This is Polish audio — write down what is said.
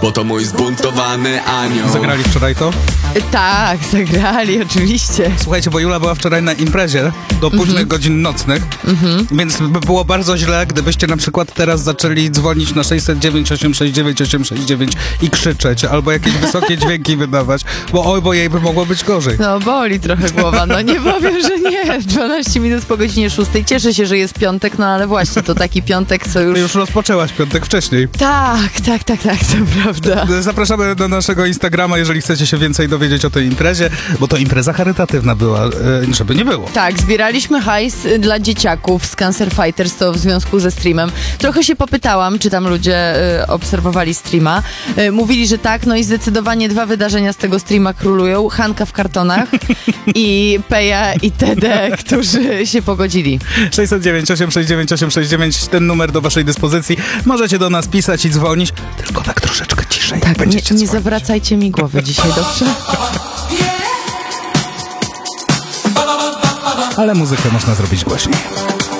bo to mój zbuntowany anioł. Zagrali wczoraj to? Tak, zagrali, oczywiście. Słuchajcie, bo Jula była wczoraj na imprezie do późnych godzin nocnych, więc by było bardzo źle, gdybyście na przykład teraz zaczęli dzwonić na 609 869 869 i krzyczeć, albo jakieś wysokie dźwięki wydawać, bo jej by mogło być gorzej. No, boli trochę głowa, no nie powiem, że nie. 12 minut po godzinie 6. Cieszę się, że jest piątek, no ale właśnie, to taki piątek, co już... Ty już rozpoczęłaś piątek wcześniej. Tak, to prawda. Zapraszamy do naszego Instagrama, jeżeli chcecie się więcej dowiedzieć o tej imprezie, bo to impreza charytatywna była, żeby nie było. Tak, zbieraliśmy hajs dla dzieciaków z Cancer Fighters, to w związku ze streamem. Trochę się popytałam, czy tam ludzie obserwowali streama. Mówili, że tak, no i zdecydowanie 2 wydarzenia z tego streama królują. Hanka w kartonach i Peja i Tede, którzy się pogodzili. 609 869 869, ten numer do waszej dyspozycji. Możecie do nas pisać i dzwonić, tylko tak troszeczkę ciszej. Tak, będziecie nie dzwonić. zawracajcie mi głowy dzisiaj, dobrze? Ale muzykę można zrobić głośniej.